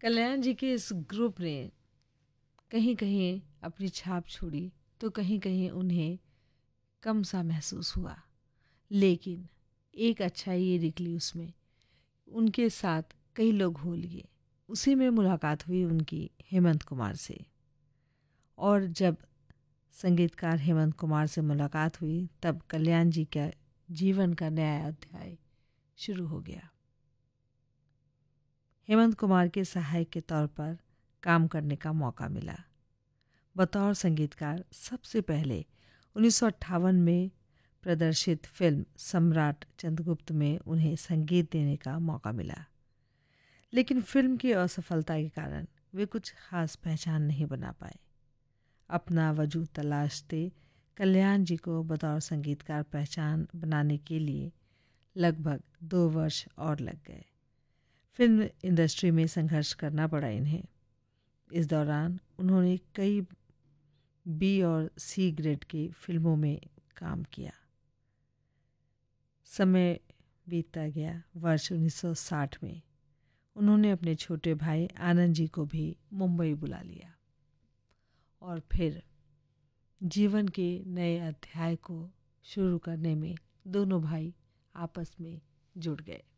कल्याण जी के इस ग्रुप ने कहीं कहीं अपनी छाप छोड़ी तो कहीं कहीं उन्हें कम सा महसूस हुआ, लेकिन एक अच्छाई ये निकली उसमें, उनके साथ कई लोग हो लिए। उसी में मुलाकात हुई उनकी हेमंत कुमार से, और जब संगीतकार हेमंत कुमार से मुलाकात हुई तब कल्याण जी का जीवन का नया अध्याय शुरू हो गया। हेमंत कुमार के सहायक के तौर पर काम करने का मौका मिला। बतौर संगीतकार सबसे पहले 1958 में प्रदर्शित फिल्म सम्राट चंद्रगुप्त में उन्हें संगीत देने का मौका मिला, लेकिन फिल्म की असफलता के कारण वे कुछ खास पहचान नहीं बना पाए। अपना वजूद तलाशते कल्याण जी को बतौर संगीतकार पहचान बनाने के लिए लगभग 2 वर्ष और लग गए। फिल्म इंडस्ट्री में संघर्ष करना पड़ा इन्हें। इस दौरान उन्होंने कई बी और सी ग्रेड की फिल्मों में काम किया। समय बीतता गया। वर्ष 1960 में उन्होंने अपने छोटे भाई आनंद जी को भी मुंबई बुला लिया और फिर जीवन के नए अध्याय को शुरू करने में दोनों भाई आपस में जुड़ गए।